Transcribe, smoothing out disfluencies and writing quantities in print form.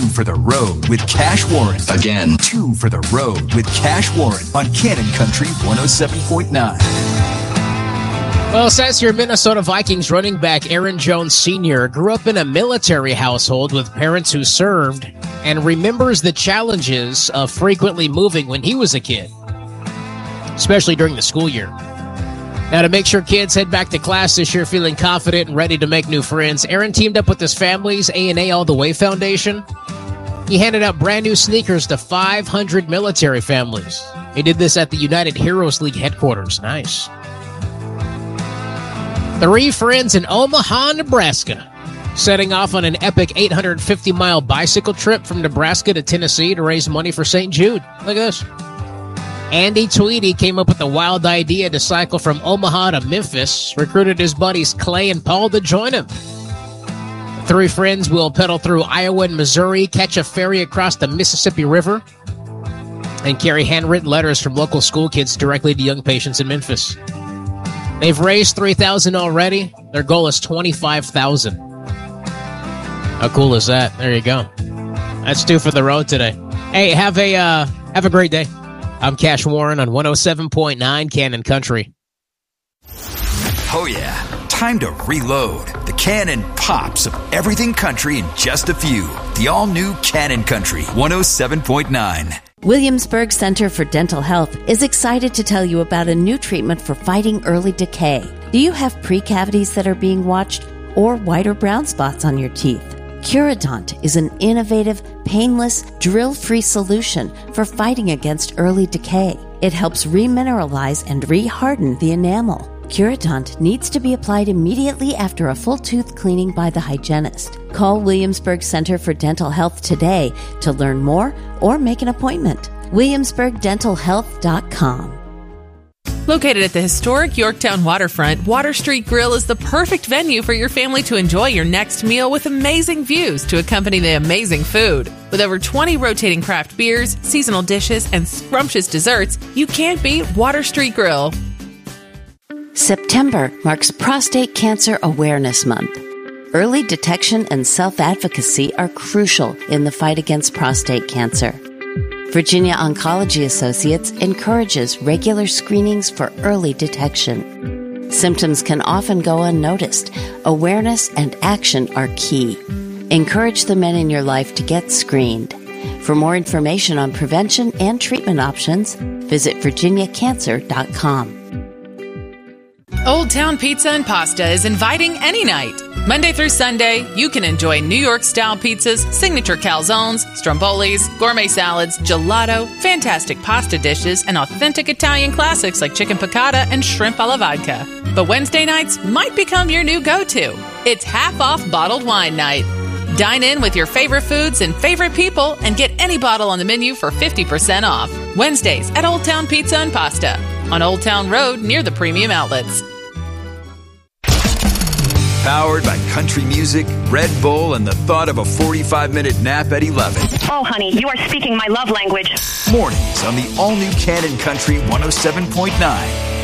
for the road with Cash Warren. Again, 2 for the road with Cash Warren on Cannon Country 107.9. Well, it says here Minnesota Vikings running back Aaron Jones Sr. grew up in a military household with parents who served and remembers the challenges of frequently moving when he was a kid, especially during the school year. Now, to make sure kids head back to class this year feeling confident and ready to make new friends, Aaron teamed up with his family's A&A All the Way Foundation. He handed out brand new sneakers to 500 military families. He did this at the United Heroes League headquarters. Nice. 3 friends in Omaha, Nebraska, setting off on an epic 850-mile bicycle trip from Nebraska to Tennessee to raise money for St. Jude. Look at this. Andy Tweedy came up with the wild idea to cycle from Omaha to Memphis, recruited his buddies Clay and Paul to join him. The 3 friends will pedal through Iowa and Missouri, catch a ferry across the Mississippi River, and carry handwritten letters from local school kids directly to young patients in Memphis. They've raised $3,000 already. Their goal is $25,000. How cool is that? There you go. That's 2 for the road today. Hey, have a great day. I'm Cash Warren on 107.9 Cannon Country. Oh yeah, time to reload. The Cannon pops of everything country in just a few. The all-new Cannon Country 107.9. Williamsburg Center for Dental Health is excited to tell you about a new treatment for fighting early decay. Do you have precavities that are being watched or white or brown spots on your teeth? Curodont is an innovative, painless, drill-free solution for fighting against early decay. It helps remineralize and reharden the enamel. Curodont needs to be applied immediately after a full tooth cleaning by the hygienist. Call Williamsburg Center for Dental Health today to learn more or make an appointment. WilliamsburgDentalHealth.com. Located at the historic Yorktown waterfront, Water Street Grill is the perfect venue for your family to enjoy your next meal with amazing views to accompany the amazing food. With over 20 rotating craft beers, seasonal dishes, and scrumptious desserts, you can't beat Water Street Grill. September marks Prostate Cancer Awareness Month. Early detection and self-advocacy are crucial in the fight against prostate cancer. Virginia Oncology Associates encourages regular screenings for early detection. Symptoms can often go unnoticed. Awareness and action are key. Encourage the men in your life to get screened. For more information on prevention and treatment options, visit virginiacancer.com. Old Town Pizza and Pasta is inviting any night. Monday through Sunday, you can enjoy New York-style pizzas, signature calzones, strombolis, gourmet salads, gelato, fantastic pasta dishes, and authentic Italian classics like chicken piccata and shrimp alla vodka. But Wednesday nights might become your new go-to. It's half-off bottled wine night. Dine in with your favorite foods and favorite people and get any bottle on the menu for 50% off. Wednesdays at Old Town Pizza and Pasta on Old Town Road near the Premium Outlets. Powered by country music, Red Bull, and the thought of a 45-minute nap at 11. Oh, honey, you are speaking my love language. Mornings on the all-new Cannon Country 107.9.